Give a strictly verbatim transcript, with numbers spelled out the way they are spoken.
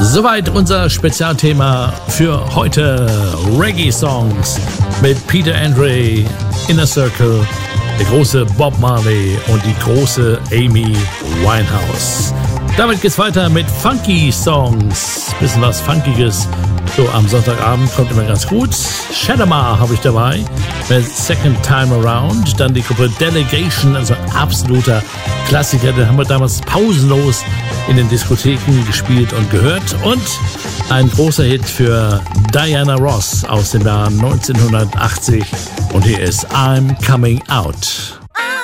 Soweit unser Spezialthema für heute. Reggae-Songs mit Peter Andre, Inner Circle, der große Bob Marley und die große Amy Winehouse. Damit geht's weiter mit Funky-Songs. Bisschen was Funkiges. So am Sonntagabend kommt immer ganz gut. Shalimar habe ich dabei mit Second Time Around. Dann die Gruppe Delegation, also ein absoluter Klassiker. Den haben wir damals pausenlos in den Diskotheken gespielt und gehört. Und ein großer Hit für Diana Ross aus dem Jahr neunzehnhundertachtzig. Und hier ist I'm Coming Out.